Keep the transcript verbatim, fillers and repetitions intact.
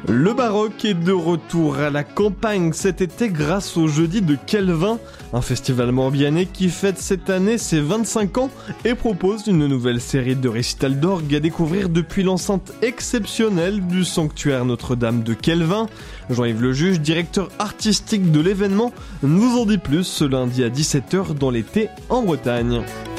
Le baroque est de retour à la campagne cet été grâce au Jeudi de Kelvin, un festival morbihanais qui fête cette année ses vingt-cinq ans et propose une nouvelle série de récitals d'orgue à découvrir depuis l'enceinte exceptionnelle du sanctuaire Notre-Dame de Kelvin. Jean-Yves Lejuge, directeur artistique de l'événement, nous en dit plus ce lundi à dix-sept heures dans l'été en Bretagne.